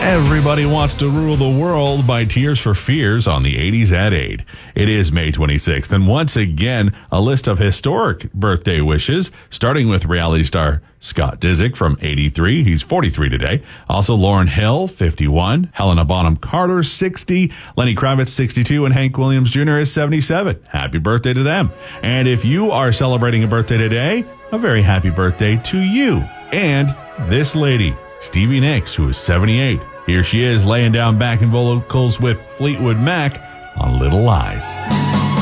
Everybody Wants to Rule the World by Tears for Fears on the 80s at 8. It is May 26th, and once again, a list of historic birthday wishes, starting with reality star Scott Disick from 83. He's 43 today. Also, Lauryn Hill, 51. Helena Bonham Carter, 60. Lenny Kravitz, 62. And Hank Williams Jr. is 77. Happy birthday to them. And if you are celebrating a birthday today, a very happy birthday to you. And this lady, Stevie Nicks, who is 78. Here she is laying down backing vocals with Fleetwood Mac on Little Lies.